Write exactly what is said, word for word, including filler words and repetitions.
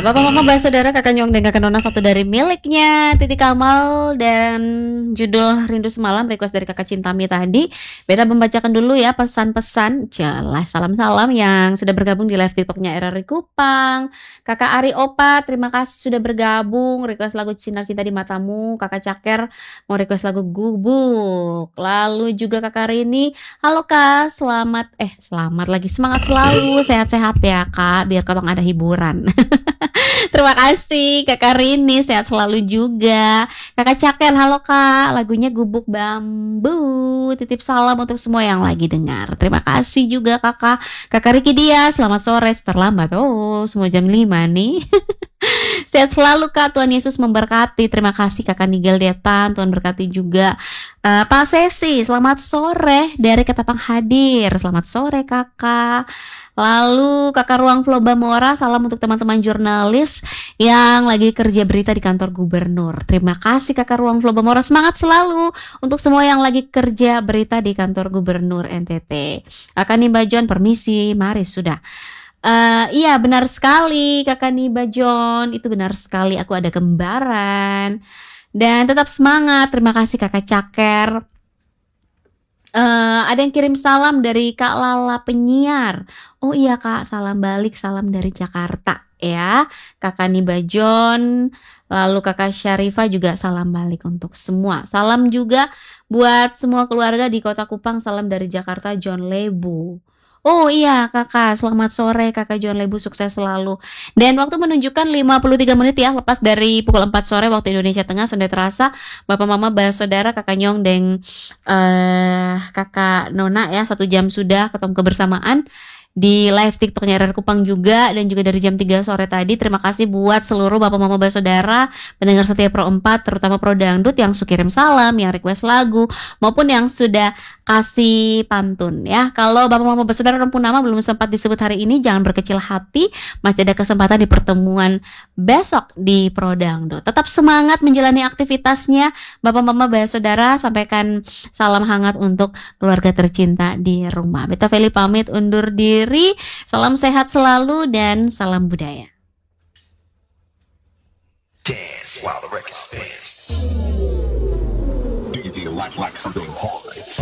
Bapak Mama Bah Saudara Kakak Nyong dan Kakak Nona satu dari miliknya Titi Kamal dan judul Rindu Semalam request dari Kakak Cintami tadi. Beta membacakan dulu ya pesan-pesan. Jalah salam-salam yang sudah bergabung di live TikToknya R R I Kupang. Kakak Ari Opa terima kasih sudah bergabung. Request lagu Sinar Cinta di Matamu. Kakak Caker mau request lagu Gubuk. Lalu juga Kakak Rini, halo Kak, selamat eh selamat lagi semangat selalu, sehat-sehat ya Kak, biar ketong ada hiburan. Terima kasih Kakak Rini, sehat selalu juga. Kakak Caker, halo Kak, lagunya Gubuk Bambu. Titip salam untuk semua yang lagi dengar. Terima kasih juga Kakak. Kakak Riki Dia, selamat sore, terlambat. Oh, semua jam lima nih. Sehat selalu Kak, Tuhan Yesus memberkati. Terima kasih Kakak Nigel Detan, Tuhan berkati juga. uh, Pak Sesi, selamat sore dari Ketapang hadir. Selamat sore Kakak. Lalu Kakak Ruang Flow Bamora, salam untuk teman-teman jurnalis yang lagi kerja berita di kantor gubernur. Terima kasih Kakak Ruang Flow Bamora, semangat selalu untuk semua yang lagi kerja berita di kantor gubernur N T T. Kakak Nimba John, permisi, mari sudah. Uh, iya benar sekali Kakak Niba John, itu benar sekali, aku ada kembaran. Dan tetap semangat, terima kasih Kakak Caker. Uh, ada yang kirim salam dari Kak Lala penyiar. Oh iya Kak, salam balik, salam dari Jakarta ya Kakak Niba John. Lalu Kakak Syarifah juga salam balik untuk semua. Salam juga buat semua keluarga di Kota Kupang, salam dari Jakarta John Lebu. Oh iya Kakak, selamat sore Kakak John Lebu, sukses selalu. Dan waktu menunjukkan lima puluh tiga menit ya, lepas dari pukul empat sore waktu Indonesia Tengah. Sudah terasa Bapak Mama Bah Saudara Kakak Nyong dan uh, Kakak Nona ya, satu jam sudah ketemu kebersamaan di live TikToknya R R Kupang juga, dan juga dari jam tiga sore tadi. Terima kasih buat seluruh Bapak Mama Bah Saudara, pendengar setia Pro empat, terutama Pro Dangdut yang suka kirim salam, yang request lagu, maupun yang sudah kasih pantun ya. Kalau Bapak Mama Bah Saudara Rempu nama belum sempat disebut hari ini, jangan berkecil hati, masih ada kesempatan di pertemuan besok di Pro Dangdut. Tetap semangat menjalani aktivitasnya Bapak Mama Bah Saudara, sampaikan salam hangat untuk keluarga tercinta di rumah. Beta Feli pamit undur diri. Salam sehat selalu dan salam budaya. Dance while the record spins. Do you like like something hard?